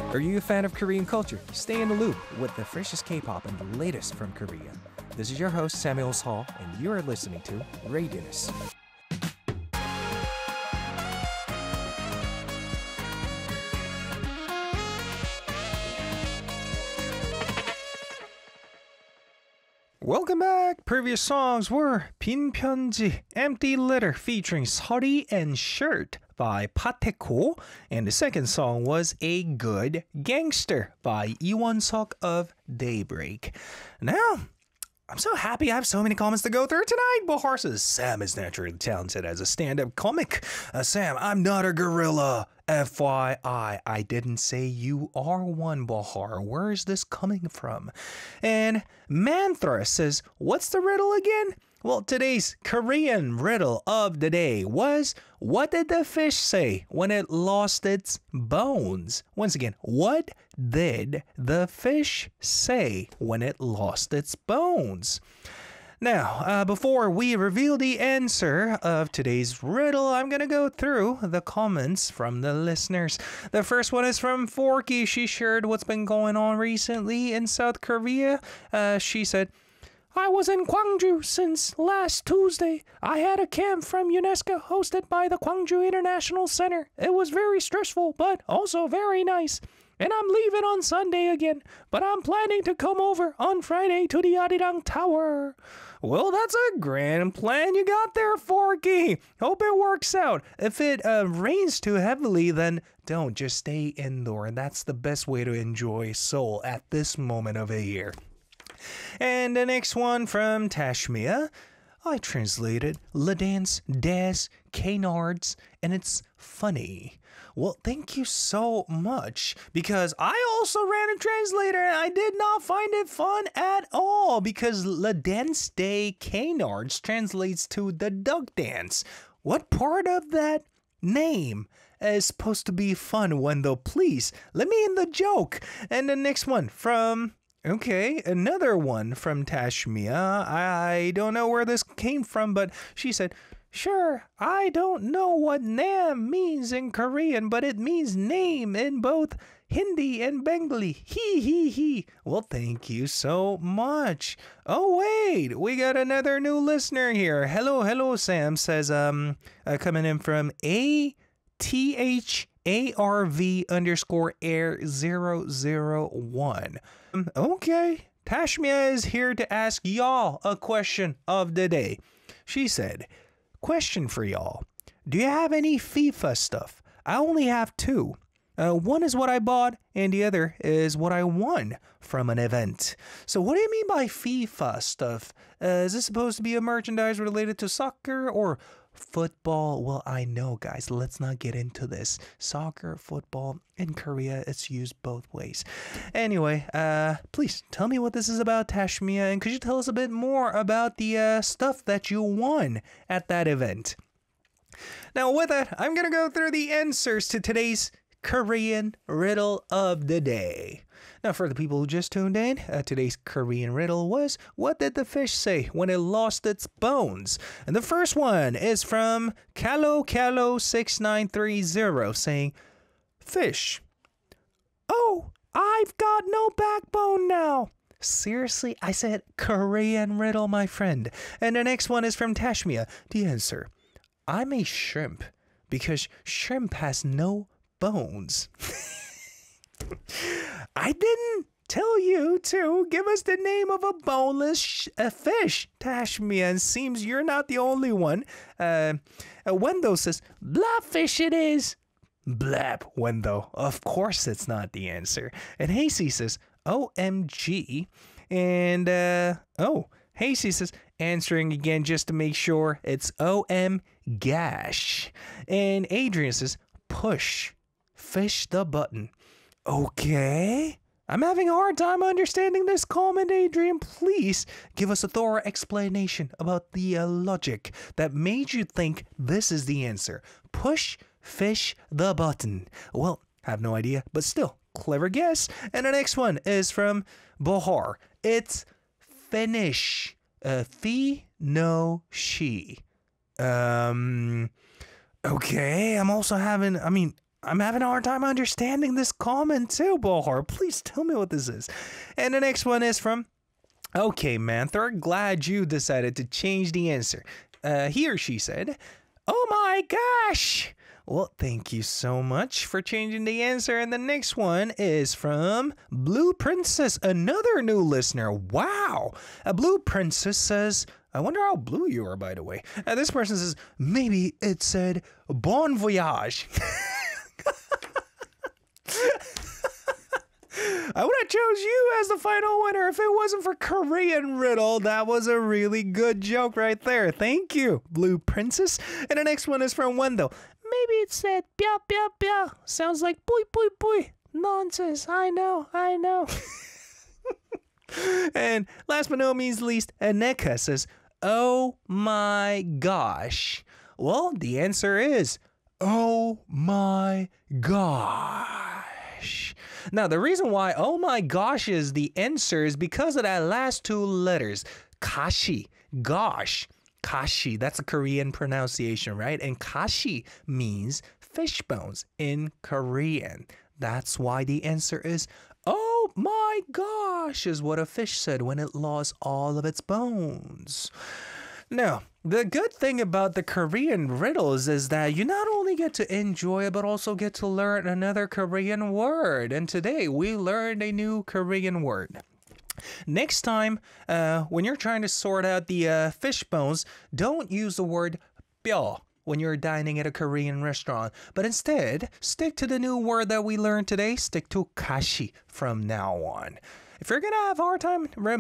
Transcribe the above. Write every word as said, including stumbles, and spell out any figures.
Are you a fan of Korean culture? Stay in the loop with the freshest K-pop and the latest from Korea. This is your host Samuel Hall, and you are listening to Radius. Welcome back! Previous songs were 빈 편지, Empty Letter featuring Sori and Shirt by Pateko, and the second song was A Good Gangster by Iwon Seok of Daybreak. Now, I'm so happy I have so many comments to go through tonight. Bahar says, Sam is naturally talented as a stand-up comic. Uh, Sam, I'm not a gorilla. F Y I, I didn't say you are one, Bahar. Where is this coming from? And Manthra says, what's the riddle again? Well, today's Korean riddle of the day was, what did the fish say when it lost its bones? Once again, what did the fish say when it lost its bones? Now, uh, before we reveal the answer of today's riddle, I'm going to go through the comments from the listeners. The first one is from Forky. She shared what's been going on recently in South Korea. Uh, she said, I was in Gwangju since last Tuesday. I had a camp from UNESCO hosted by the Gwangju International Center. It was very stressful, but also very nice. And I'm leaving on Sunday again, but I'm planning to come over on Friday to the Arirang Tower. Well, that's a grand plan you got there, Forky. Hope it works out. If it uh, rains too heavily, then don't. Just stay indoor. That's the best way to enjoy Seoul at this moment of the year. And the next one from Tashmia. I translated Le Dance Des Canards, and it's funny. Well, thank you so much, because I also ran a translator and I did not find it fun at all, because Le Dance des Canards translates to the duck dance. What part of that name is supposed to be fun, Wendell? Please, let me in the joke. And the next one from... Okay, another one from Tashmia. I don't know where this came from, but she said, sure, I don't know what Nam means in Korean, but it means name in both Hindi and Bengali. He, he, he. Well, thank you so much. Oh, wait, we got another new listener here. Hello, hello, Sam says, um, uh, coming in from A T H A R V underscore air zero zero one. Um, okay, Tashmia is here to ask y'all a question of the day. She said, question for y'all. Do you have any FIFA stuff? I only have two. Uh, one is what I bought, and the other is what I won from an event. So what do you mean by FIFA stuff? Uh, is this supposed to be a merchandise related to soccer or football? Well, I know, guys, let's not get into this. Soccer, football, in Korea, it's used both ways. Anyway, uh, please tell me what this is about, Tashmia, and could you tell us a bit more about the uh, stuff that you won at that event? Now, with that, I'm going to go through the answers to today's Korean riddle of the day. Now, for the people who just tuned in, uh, today's Korean riddle was, what did the fish say when it lost its bones? And the first one is from Calo Calo six nine three zero saying, fish. Oh, I've got no backbone now. Seriously, I said Korean riddle, my friend. And the next one is from Tashmia. The answer, I'm a shrimp because shrimp has no bones. I didn't tell you to give us the name of a boneless sh- a fish, Tashmia, and seems you're not the only one. Uh, uh, Wendell says, blobfish it is. Blab, Wendell. Of course it's not the answer. And Hasey says, O M G. And, uh, oh, Hasey says, answering again just to make sure, it's O M Gash. And Adrian says, push. Fish the button. Okay. I'm having a hard time understanding this comment, Adrian. Please give us a thorough explanation about the uh, logic that made you think this is the answer. Push, fish the button. Well, I have no idea, but still, clever guess. And the next one is from Bahar. It's finish. Uh, fi, no, she. Um... Okay, I'm also having, I mean, I'm having a hard time understanding this comment too, Bohar. Please tell me what this is. And the next one is from, okay, Manther, glad you decided to change the answer. Uh, he or she said, oh my gosh. Well, thank you so much for changing the answer. And the next one is from Blue Princess, another new listener. Wow. A Blue Princess says, I wonder how blue you are, by the way. Uh, this person says, maybe it said bon voyage. I would have chose you as the final winner if it wasn't for Korean Riddle. That was a really good joke right there. Thank you, Blue Princess. And the next one is from Wendell. Maybe it said bia bia bia. Sounds like boy boy boy. Nonsense. I know. I know. And last but not least, Aneka says, oh my gosh. Well, the answer is, oh my gosh. Now, the reason why oh my gosh is the answer is because of that last two letters. Kashi. Gosh. Kashi. That's a Korean pronunciation, right? And kashi means fish bones in Korean. That's why the answer is, oh my gosh, is what a fish said when it lost all of its bones. Now, the good thing about the Korean riddles is that you not only get to enjoy it, but also get to learn another Korean word. And today we learned a new Korean word. Next time, uh, when you're trying to sort out the uh, fish bones, don't use the word 뼈 when you're dining at a Korean restaurant, but instead, stick to the new word that we learned today. Stick to kashi from now on. If you're going to have a hard time